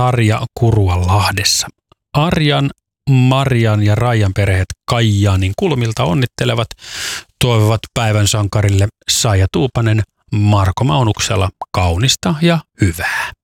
Tarja Kuruanlahdessa. Arjan, Marian ja Raijan perheet Kajaanin kulmilta onnittelevat, toivovat päivän sankarille Saija Tuupanen, Marko Maunuksella kaunista ja hyvää.